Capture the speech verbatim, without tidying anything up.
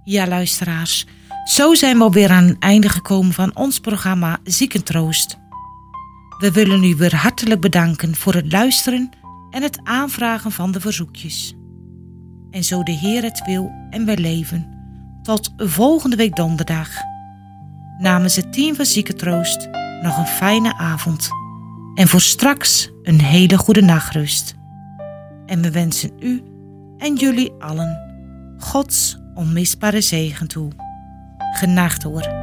Ja, luisteraars, zo zijn we alweer aan het einde gekomen van ons programma Ziekentroost. We willen u weer hartelijk bedanken voor het luisteren en het aanvragen van de verzoekjes. En zo de Heer het wil en wij leven. Tot volgende week donderdag. Namens het team van Ziekentroost nog een fijne avond. En voor straks een hele goede nachtrust. En we wensen u en jullie allen Gods onmisbare zegen toe. Genacht hoor.